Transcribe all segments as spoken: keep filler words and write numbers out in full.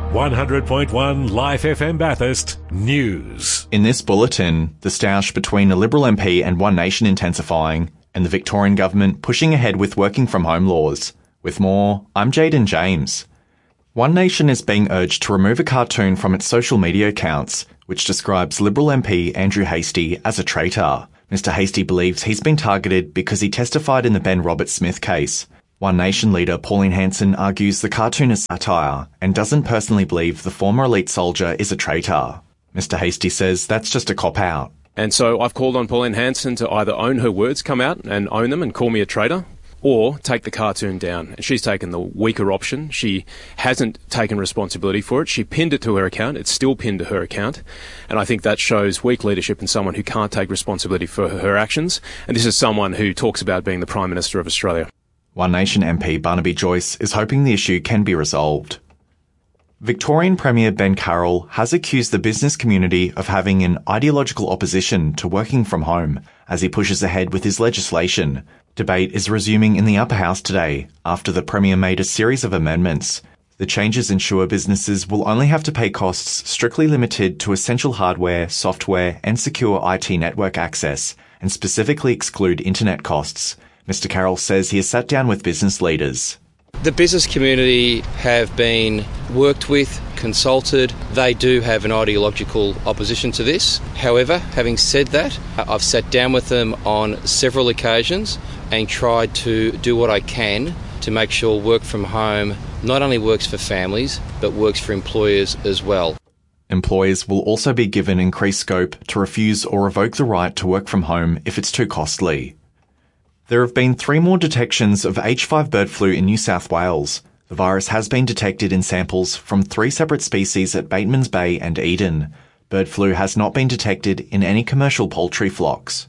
one hundred point one Life F M Bathurst News. In this bulletin, the stoush between a Liberal M P and One Nation intensifying, and the Victorian government pushing ahead with working from home laws. With more, I'm Jaden James. One Nation is being urged to remove a cartoon from its social media accounts, which describes Liberal M P Andrew Hastie as a traitor. Mister Hastie believes he's been targeted because he testified in the Ben Roberts-Smith case. One Nation leader Pauline Hanson argues the cartoon is satire and doesn't personally believe the former elite soldier is a traitor. Mister Hastie says that's just a cop-out. And so I've called on Pauline Hanson to either own her words, come out and own them and call me a traitor, or take the cartoon down. And she's taken the weaker option. She hasn't taken responsibility for it. She pinned it to her account. It's still pinned to her account. And I think that shows weak leadership in someone who can't take responsibility for her actions. And this is someone who talks about being the Prime Minister of Australia. One Nation M P Barnaby Joyce is hoping the issue can be resolved. Victorian Premier Ben Carroll has accused the business community of having an ideological opposition to working from home as he pushes ahead with his legislation. Debate is resuming in the Upper House today after the Premier made a series of amendments. The changes ensure businesses will only have to pay costs strictly limited to essential hardware, software and secure I T network access, and specifically exclude internet costs. Mister Carroll says he has sat down with business leaders. The business community have been worked with, consulted. They do have an ideological opposition to this. However, having said that, I've sat down with them on several occasions and tried to do what I can to make sure work from home not only works for families, but works for employers as well. Employers will also be given increased scope to refuse or revoke the right to work from home if it's too costly. There have been three more detections of H five bird flu in New South Wales. The virus has been detected in samples from three separate species at Batemans Bay and Eden. Bird flu has not been detected in any commercial poultry flocks.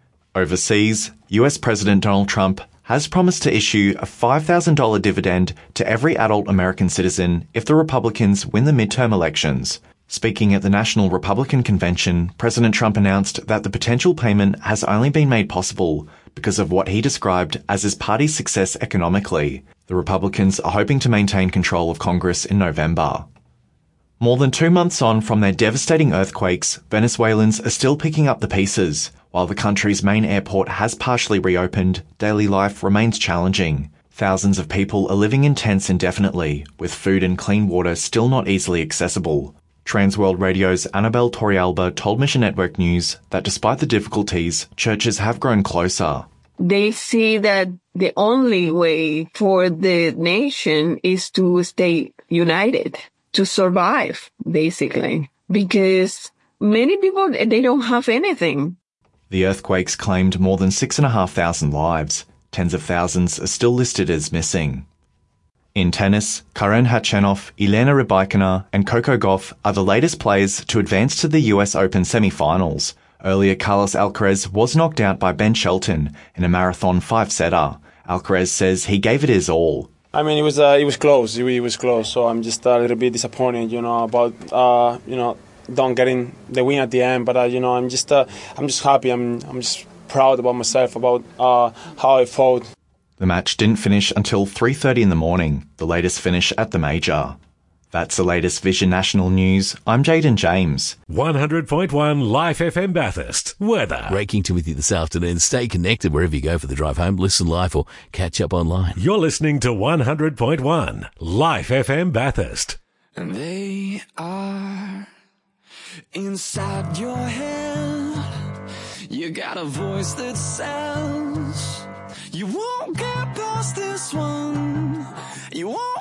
Overseas, U S President Donald Trump has promised to issue a five thousand dollars dividend to every adult American citizen if the Republicans win the midterm elections. Speaking at the National Republican Convention, President Trump announced that the potential payment has only been made possible because of what he described as his party's success economically. The Republicans are hoping to maintain control of Congress in November. More than two months on from their devastating earthquakes, Venezuelans are still picking up the pieces. While the country's main airport has partially reopened, daily life remains challenging. Thousands of people are living in tents indefinitely, with food and clean water still not easily accessible. Transworld Radio's Annabelle Torrealba told Mission Network News that despite the difficulties, churches have grown closer. They see that the only way for the nation is to stay united, to survive, basically, because many people, they don't have anything. The earthquakes claimed more than six and a half thousand lives. Tens of thousands are still listed as missing. In tennis, Karen Khachanov, Elena Rybakina and Coco Gauff are the latest players to advance to the U S Open semi-finals. Earlier, Carlos Alcaraz was knocked out by Ben Shelton in a marathon five-setter. Alcaraz says he gave it his all. I mean, it was uh, it was close. It, it was close. So I'm just a little bit disappointed, you know, about uh, you know, don't getting the win at the end. But uh, you know, I'm just uh, I'm just happy. I'm I'm just proud about myself about uh, how I fought. The match didn't finish until three thirty in the morning, the latest finish at the major. That's the latest Vision National News. I'm Jaden James. one hundred point one Life F M Bathurst. Weather. Ray Kington with you this afternoon. Stay connected wherever you go for the drive home. Listen live or catch up online. You're listening to one hundred point one Life F M Bathurst. And they are inside your head. You got a voice that sounds. You won't get past this one. You won't